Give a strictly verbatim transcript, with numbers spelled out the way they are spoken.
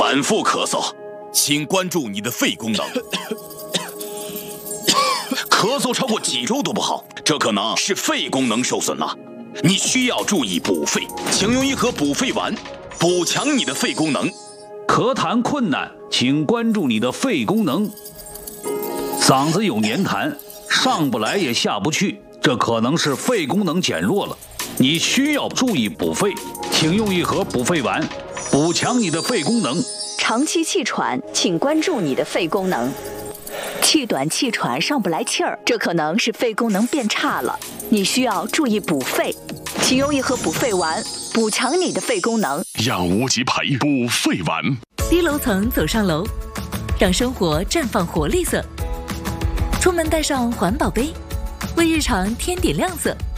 反复咳嗽，请关注你的肺功能。咳嗽超过几周都不好，这可能是肺功能受损了。你需要注意补肺，请用一盒补肺丸，补强你的肺功能。 咳痰困难，请关注你的肺功能。嗓子有黏痰，上不来也下不去，这可能是肺功能减弱了。你需要注意补肺，请用一盒补肺丸，补强你的肺功能。 长期气喘，请关注你的肺功能。气短气喘上不来气儿，这可能是肺功能变差了，你需要注意补肺，请用一盒补肺丸，补强你的肺功能。 让无极培补肺丸。 低楼层走上楼，让生活绽放活力色。出门带上环保杯，为日常添点亮色。